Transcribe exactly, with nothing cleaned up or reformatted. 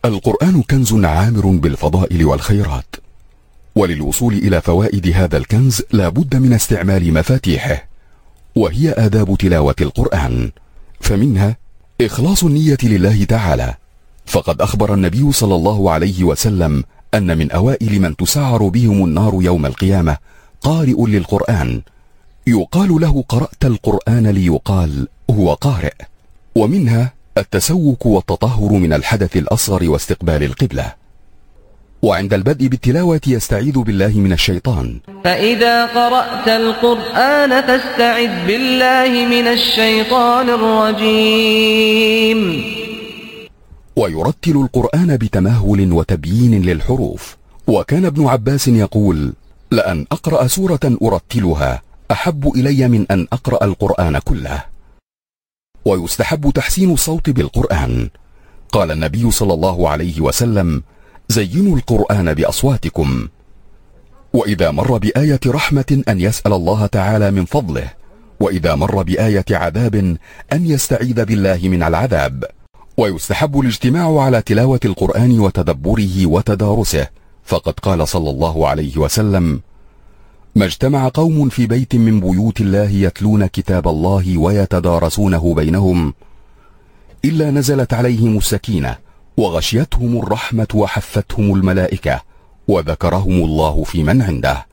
القرآن كنز عامر بالفضائل والخيرات، وللوصول إلى فوائد هذا الكنز لا بد من استعمال مفاتيحه، وهي آداب تلاوة القرآن. فمنها إخلاص النية لله تعالى، فقد أخبر النبي صلى الله عليه وسلم أن من أوائل من تسعر بهم النار يوم القيامة قارئ للقرآن، يقال له قرأت القرآن ليقال هو قارئ. ومنها التسوك والتطهر من الحدث الأصغر واستقبال القبلة. وعند البدء بالتلاوة يستعيذ بالله من الشيطان. فإذا قرأت القرآن فاستعذ بالله من الشيطان الرجيم. ويرتل القرآن بتمهل وتبيين للحروف. وكان ابن عباس يقول: لأن أقرأ سورة أرتلها أحب إلي من أن أقرأ القرآن كله. ويستحب تحسين الصوت بالقرآن. قال النبي صلى الله عليه وسلم: زينوا القرآن بأصواتكم. وإذا مر بآية رحمة أن يسأل الله تعالى من فضله، وإذا مر بآية عذاب أن يستعيذ بالله من العذاب. ويستحب الاجتماع على تلاوة القرآن وتدبره وتدارسه، فقد قال صلى الله عليه وسلم: ما اجتمع قوم في بيت من بيوت الله يتلون كتاب الله ويتدارسونه بينهم إلا نزلت عليهم السكينة وغشيتهم الرحمة وحفتهم الملائكة وذكرهم الله في من عنده.